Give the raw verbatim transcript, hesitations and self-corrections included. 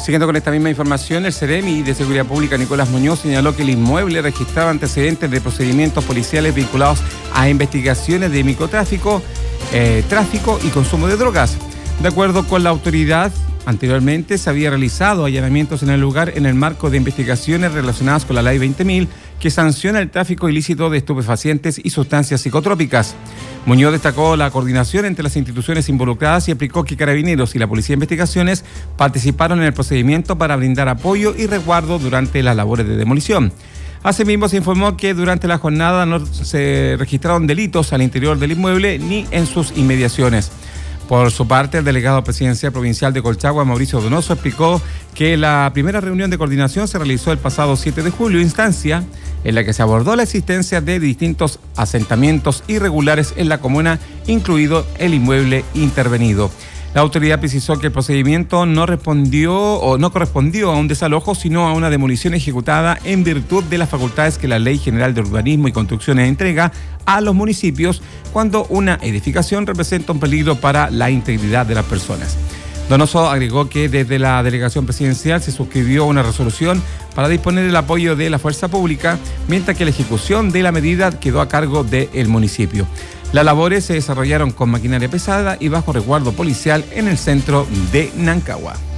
Siguiendo con esta misma información, el Ceremi de Seguridad Pública Nicolás Muñoz señaló que el inmueble registraba antecedentes de procedimientos policiales vinculados a investigaciones de microtráfico, eh, tráfico y consumo de drogas. De acuerdo con la autoridad, anteriormente se había realizado allanamientos en el lugar en el marco de investigaciones relacionadas con la Ley veinte mil, que sanciona el tráfico ilícito de estupefacientes y sustancias psicotrópicas. Muñoz destacó la coordinación entre las instituciones involucradas y explicó que Carabineros y la Policía de Investigaciones participaron en el procedimiento para brindar apoyo y resguardo durante las labores de demolición. Asimismo, se informó que durante la jornada no se registraron delitos al interior del inmueble ni en sus inmediaciones. Por su parte, el delegado presidencial provincial de Colchagua, Mauricio Donoso, explicó que la primera reunión de coordinación se realizó el pasado siete de julio, instancia en la que se abordó la existencia de distintos asentamientos irregulares en la comuna, incluido el inmueble intervenido. La autoridad precisó que el procedimiento no respondió o no correspondió a un desalojo, sino a una demolición ejecutada en virtud de las facultades que la Ley General de Urbanismo y Construcciones entrega a los municipios cuando una edificación representa un peligro para la integridad de las personas. Donoso agregó que desde la delegación presidencial se suscribió una resolución para disponer el apoyo de la fuerza pública, mientras que la ejecución de la medida quedó a cargo del municipio. Las labores se desarrollaron con maquinaria pesada y bajo resguardo policial en el centro de Nancagua.